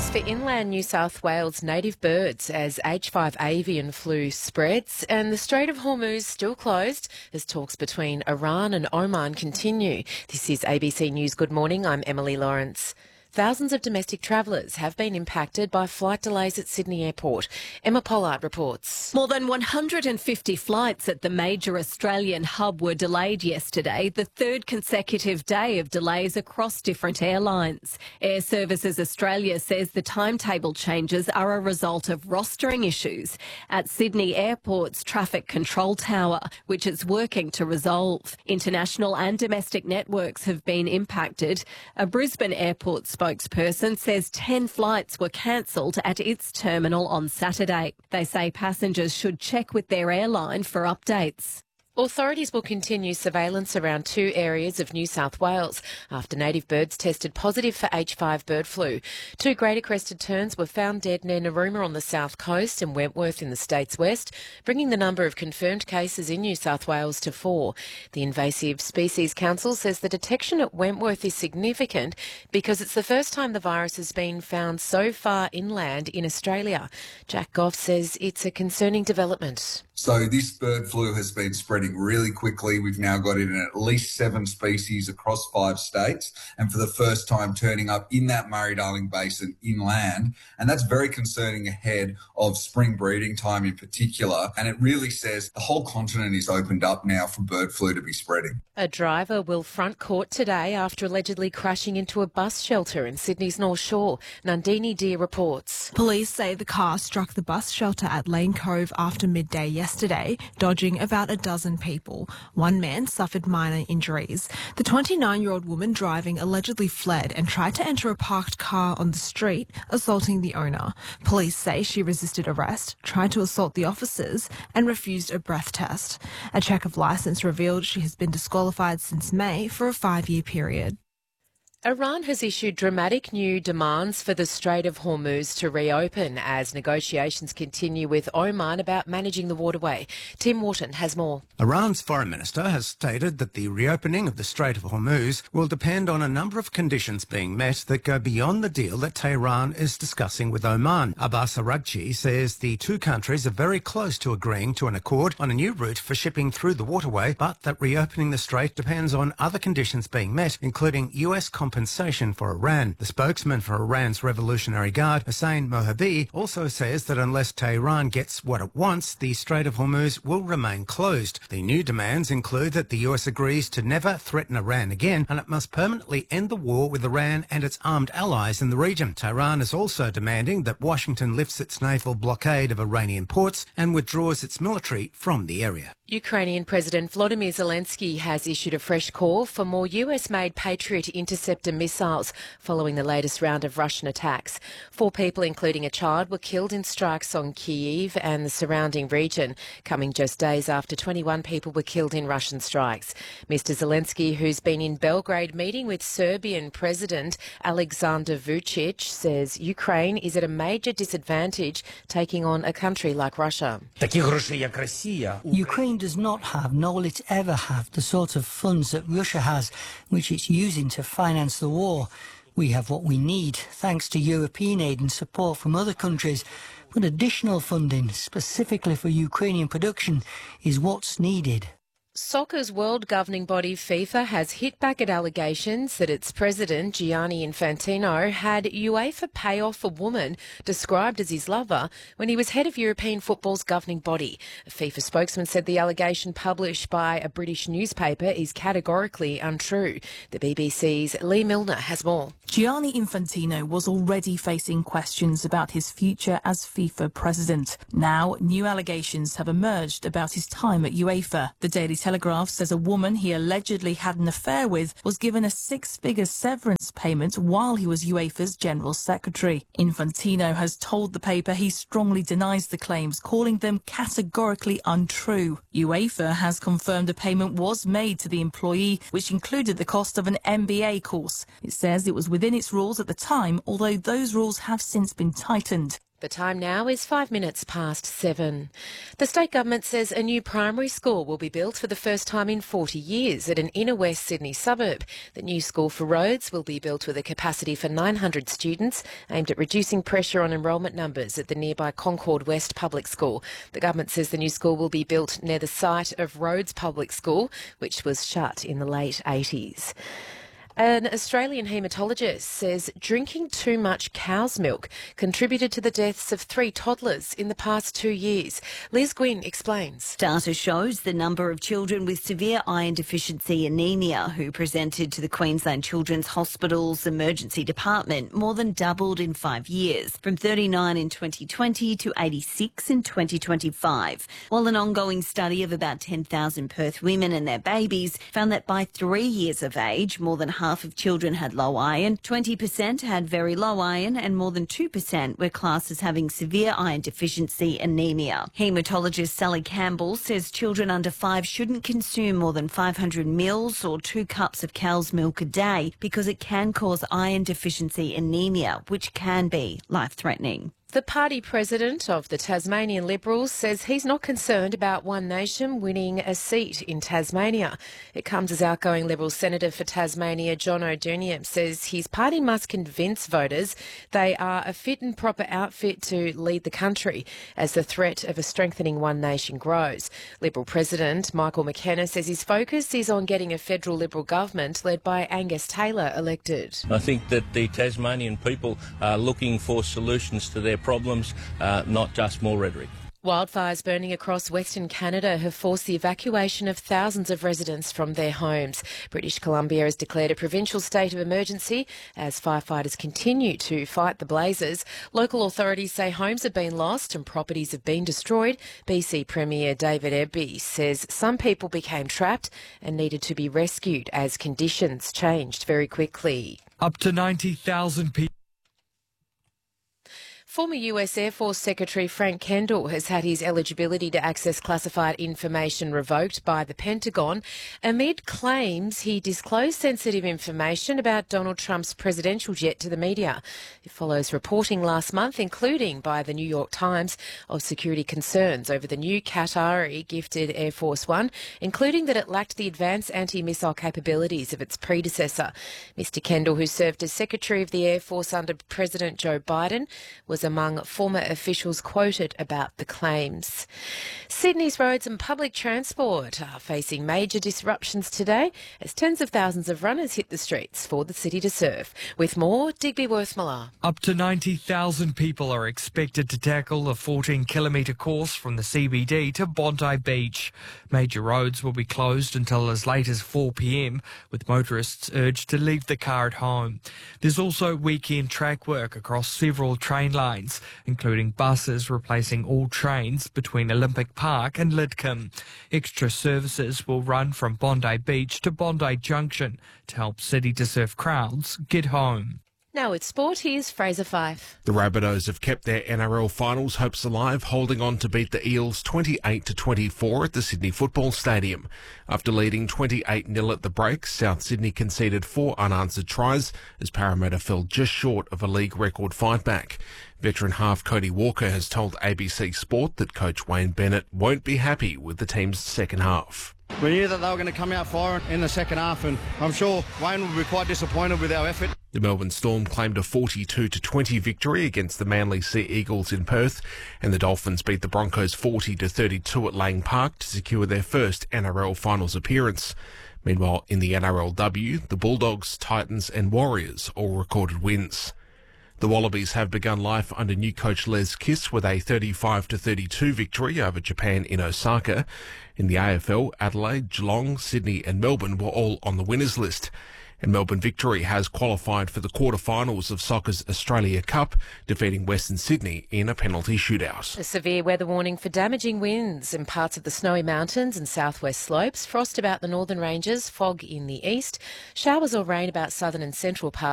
for inland New South Wales native birds as H5 avian flu spreads, and the Strait of Hormuz still closed as talks between Iran and Oman continue. This is ABC News Good Morning. I'm Emily Lawrence. Thousands of domestic travellers have been impacted by flight delays at Sydney Airport. Emma Pollard reports. More than 150 flights at the major Australian hub were delayed yesterday, the third consecutive day of delays across different airlines. Air Services Australia says the timetable changes are a result of rostering issues at Sydney Airport's traffic control tower, which it's working to resolve. International and domestic networks have been impacted. A Brisbane airport spokesperson says 10 flights were cancelled at its terminal on Saturday. They say passengers should check with their airline for updates. Authorities will continue surveillance around two areas of New South Wales after native birds tested positive for H5 bird flu. Two greater crested terns were found dead near Narooma on the south coast and Wentworth in the state's west, bringing the number of confirmed cases in New South Wales to 4. The Invasive Species Council says the detection at Wentworth is significant because it's the first time the virus has been found so far inland in Australia. Jack Goff says it's a concerning development. So this bird flu has been spreading really quickly. We've now got it in at least 7 species across 5 states, and for the first time turning up in that Murray-Darling Basin inland. And that's very concerning ahead of spring breeding time in particular. And it really says the whole continent is opened up now for bird flu to be spreading. A driver will front court today after allegedly crashing into a bus shelter in Sydney's North Shore. Nandini Deer reports. Police say the car struck the bus shelter at Lane Cove after midday yesterday, dodging about a dozen people. One man suffered minor injuries. The 29-year-old woman driving allegedly fled and tried to enter a parked car on the street, assaulting the owner. Police say she resisted arrest, tried to assault the officers and refused a breath test. A check of licence revealed she has been disqualified since May for a 5-year period. Iran has issued dramatic new demands for the Strait of Hormuz to reopen as negotiations continue with Oman about managing the waterway. Tim Wharton has more. Iran's foreign minister has stated that the reopening of the Strait of Hormuz will depend on a number of conditions being met that go beyond the deal that Tehran is discussing with Oman. Abbas Araghchi says the two countries are very close to agreeing to an accord on a new route for shipping through the waterway, but that reopening the strait depends on other conditions being met, including US compensation for Iran. The spokesman for Iran's Revolutionary Guard, Hossein Mohabi, also says that unless Tehran gets what it wants, the Strait of Hormuz will remain closed. The new demands include that the US agrees to never threaten Iran again, and it must permanently end the war with Iran and its armed allies in the region. Tehran is also demanding that Washington lifts its naval blockade of Iranian ports and withdraws its military from the area. Ukrainian President Volodymyr Zelensky has issued a fresh call for more US-made Patriot interceptor missiles following the latest round of Russian attacks. 4 people, including a child, were killed in strikes on Kyiv and the surrounding region, coming just days after 21 people were killed in Russian strikes. Mr Zelensky, who's been in Belgrade meeting with Serbian President Alexander Vucic, says Ukraine is at a major disadvantage taking on a country like Russia. Ukraine does not have, nor will it ever have, the sort of funds that Russia has, which it's using to finance the war. We have what we need, thanks to European aid and support from other countries, but additional funding, specifically for Ukrainian production, is what's needed. Soccer's world governing body FIFA has hit back at allegations that its president, Gianni Infantino, had UEFA pay off a woman described as his lover when he was head of European football's governing body. A FIFA spokesman said the allegation published by a British newspaper is categorically untrue. The BBC's Lee Milner has more. Gianni Infantino was already facing questions about his future as FIFA president. Now, new allegations have emerged about his time at UEFA. The Daily Telegraph says a woman he allegedly had an affair with was given a 6-figure severance payment while he was UEFA's General Secretary. Infantino has told the paper he strongly denies the claims, calling them categorically untrue. UEFA has confirmed a payment was made to the employee, which included the cost of an MBA course. It says it was with within its rules at the time, although those rules have since been tightened. The time now is 5 minutes past 7. The state government says a new primary school will be built for the first time in 40 years at an inner West Sydney suburb. The new school for Rhodes will be built with a capacity for 900 students, aimed at reducing pressure on enrolment numbers at the nearby Concord West Public School. The government says the new school will be built near the site of Rhodes Public School, which was shut in the late 80s. An Australian haematologist says drinking too much cow's milk contributed to the deaths of 3 toddlers in the past 2 years. Liz Gwynn explains. Data shows the number of children with severe iron deficiency anemia who presented to the Queensland Children's Hospital's emergency department more than doubled in 5 years, from 39 in 2020 to 86 in 2025. While an ongoing study of about 10,000 Perth women and their babies found that by 3 years of age, more than half of children had low iron, 20% had very low iron, and more than 2% were classed as having severe iron deficiency anemia. Haematologist Sally Campbell says children under 5 shouldn't consume more than 500 mils or 2 cups of cow's milk a day because it can cause iron deficiency anemia, which can be life-threatening. The party president of the Tasmanian Liberals says he's not concerned about One Nation winning a seat in Tasmania. It comes as outgoing Liberal Senator for Tasmania John O'Doonium says his party must convince voters they are a fit and proper outfit to lead the country as the threat of a strengthening One Nation grows. Liberal President Michael McKenna says his focus is on getting a federal Liberal government led by Angus Taylor elected. I think that the Tasmanian people are looking for solutions to their problems, not just more rhetoric. Wildfires burning across Western Canada have forced the evacuation of thousands of residents from their homes. British Columbia has declared a provincial state of emergency as firefighters continue to fight the blazes. Local authorities say homes have been lost and properties have been destroyed. BC Premier David Eby says some people became trapped and needed to be rescued as conditions changed very quickly. Up to 90,000 people. Former US Air Force Secretary Frank Kendall has had his eligibility to access classified information revoked by the Pentagon amid claims he disclosed sensitive information about Donald Trump's presidential jet to the media. It follows reporting last month, including by the New York Times, of security concerns over the new Qatari gifted Air Force One, including that it lacked the advanced anti-missile capabilities of its predecessor. Mr Kendall, who served as Secretary of the Air Force under President Joe Biden, was among former officials quoted about the claims. Sydney's roads and public transport are facing major disruptions today as tens of thousands of runners hit the streets for the city to serve. With more, Digby Worthmiller. Up to 90,000 people are expected to tackle a 14-kilometre course from the CBD to Bondi Beach. Major roads will be closed until as late as 4 p.m, with motorists urged to leave the car at home. There's also weekend track work across several train lines, including buses replacing all trains between Olympic Park and Lidcombe. Extra services will run from Bondi Beach to Bondi Junction to help city-to-surf crowds get home. Now it's sport, here's Fraser Fife. The Rabbitohs have kept their NRL finals hopes alive, holding on to beat the Eels 28-24 at the Sydney Football Stadium. After leading 28-0 at the break, South Sydney conceded 4 unanswered tries as Parramatta fell just short of a league record fight back. Veteran half Cody Walker has told ABC Sport that coach Wayne Bennett won't be happy with the team's second half. We knew that they were going to come out firing in the second half, and I'm sure Wayne will be quite disappointed with our effort. The Melbourne Storm claimed a 42-20 victory against the Manly Sea Eagles in Perth, and the Dolphins beat the Broncos 40-32 at Lang Park to secure their first NRL finals appearance. Meanwhile, in the NRLW, the Bulldogs, Titans and Warriors all recorded wins. The Wallabies have begun life under new coach Les Kiss with a 35-32 victory over Japan in Osaka. In the AFL, Adelaide, Geelong, Sydney and Melbourne were all on the winners list. And Melbourne Victory has qualified for the quarterfinals of soccer's Australia Cup, defeating Western Sydney in a penalty shootout. A severe weather warning for damaging winds in parts of the Snowy Mountains and southwest slopes, frost about the northern ranges, fog in the east, showers or rain about southern and central parts